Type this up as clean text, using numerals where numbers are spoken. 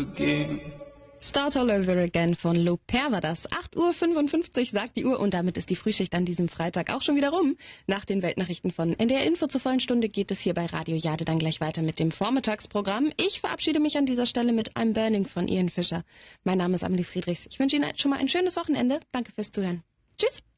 again. Start All Over Again von Loper war das. 8:55 Uhr sagt die Uhr und damit ist die Frühschicht an diesem Freitag auch schon wieder rum. Nach den Weltnachrichten von NDR Info zur vollen Stunde geht es hier bei Radio Jade dann gleich weiter mit dem Vormittagsprogramm. Ich verabschiede mich an dieser Stelle mit I'm Burning von Ian Fischer. Mein Name ist Amelie Friedrichs. Ich wünsche Ihnen schon mal ein schönes Wochenende. Danke fürs Zuhören. Tschüss.